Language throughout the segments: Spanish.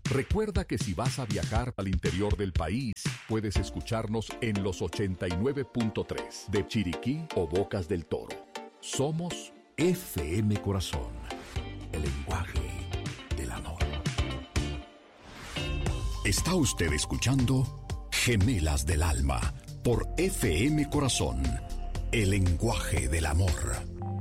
Recuerda que si vas a viajar al interior del país, puedes escucharnos en los 89.3 de Chiriquí o Bocas del Toro. Somos FM Corazón, el lenguaje del amor. Está usted escuchando Gemelas del Alma por FM Corazón, el lenguaje del amor.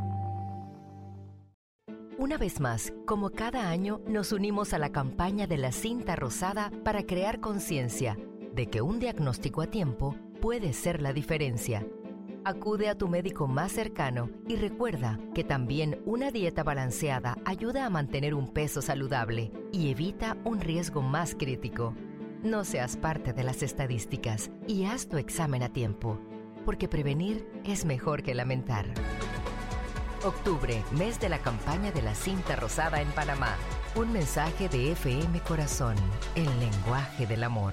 Una vez más, como cada año, nos unimos a la campaña de la cinta rosada para crear conciencia de que un diagnóstico a tiempo puede ser la diferencia. Acude a tu médico más cercano y recuerda que también una dieta balanceada ayuda a mantener un peso saludable y evita un riesgo más crítico. No seas parte de las estadísticas y haz tu examen a tiempo, porque prevenir es mejor que lamentar. Octubre, mes de la campaña de la cinta rosada en Panamá. Un mensaje de FM Corazón, el lenguaje del amor.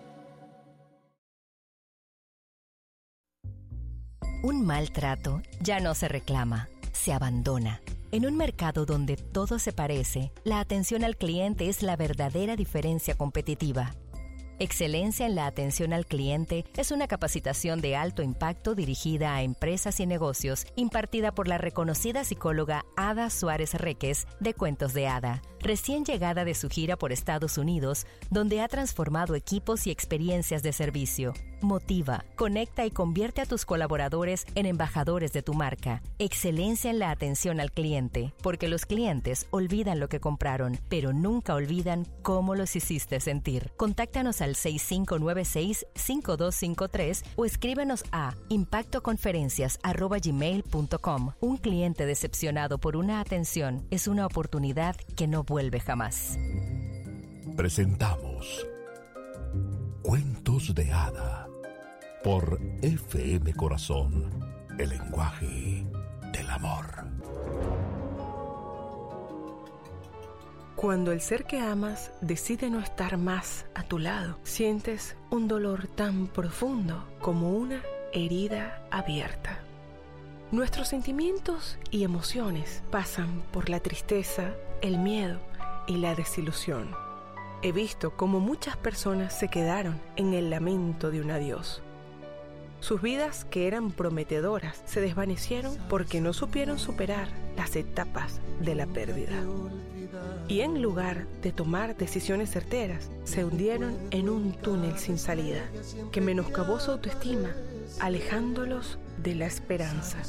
Un maltrato ya no se reclama, se abandona. En un mercado donde todo se parece, la atención al cliente es la verdadera diferencia competitiva. Excelencia en la atención al cliente es una capacitación de alto impacto dirigida a empresas y negocios impartida por la reconocida psicóloga Ada Suárez Reques de Cuentos de Ada, recién llegada de su gira por Estados Unidos, donde ha transformado equipos y experiencias de servicio. Motiva, conecta y convierte a tus colaboradores en embajadores de tu marca. Excelencia en la atención al cliente, porque los clientes olvidan lo que compraron, pero nunca olvidan cómo los hiciste sentir. Contáctanos al 6596-5253 o escríbenos a impactoconferencias@gmail.com. Un cliente decepcionado por una atención es una oportunidad que no vuelve jamás. Presentamos Cuentos de Hada por FM Corazón, el lenguaje del amor. Cuando el ser que amas decide no estar más a tu lado, sientes un dolor tan profundo como una herida abierta. Nuestros sentimientos y emociones pasan por la tristeza, el miedo y la desilusión. He visto cómo muchas personas se quedaron en el lamento de un adiós. Sus vidas, que eran prometedoras, se desvanecieron porque no supieron superar las etapas de la pérdida. Y en lugar de tomar decisiones certeras, se hundieron en un túnel sin salida que menoscabó su autoestima, alejándolos de la esperanza.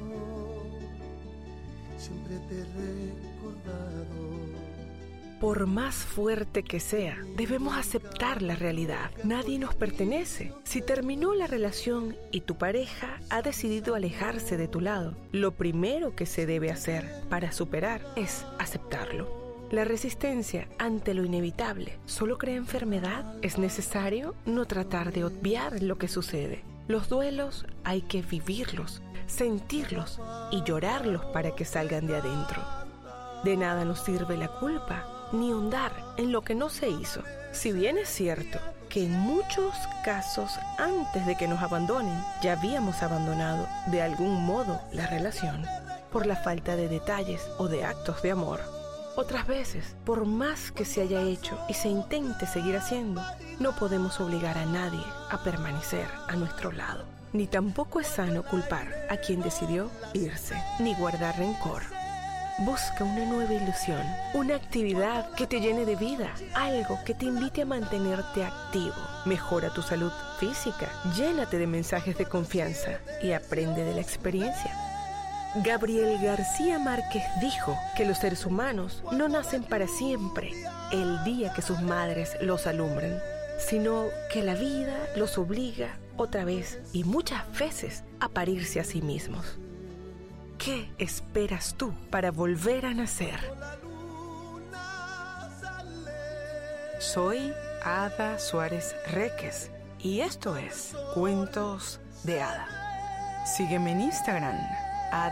Por más fuerte que sea, debemos aceptar la realidad. Nadie nos pertenece. Si terminó la relación y tu pareja ha decidido alejarse de tu lado, lo primero que se debe hacer para superar es aceptarlo. La resistencia ante lo inevitable solo crea enfermedad. Es necesario no tratar de obviar lo que sucede. Los duelos hay que vivirlos, sentirlos y llorarlos para que salgan de adentro. De nada nos sirve la culpa ni ahondar en lo que no se hizo. Si bien es cierto que en muchos casos antes de que nos abandonen ya habíamos abandonado de algún modo la relación por la falta de detalles o de actos de amor. Otras veces, por más que se haya hecho y se intente seguir haciendo, no podemos obligar a nadie a permanecer a nuestro lado. Ni tampoco es sano culpar a quien decidió irse, ni guardar rencor. Busca una nueva ilusión, una actividad que te llene de vida, algo que te invite a mantenerte activo. Mejora tu salud física, llénate de mensajes de confianza y aprende de la experiencia. Gabriel García Márquez dijo que los seres humanos no nacen para siempre el día que sus madres los alumbran, sino que la vida los obliga otra vez y muchas veces a parirse a sí mismos. ¿Qué esperas tú para volver a nacer? Soy Ada Suárez Reques y esto es Cuentos de Hada. Sígueme en Instagram,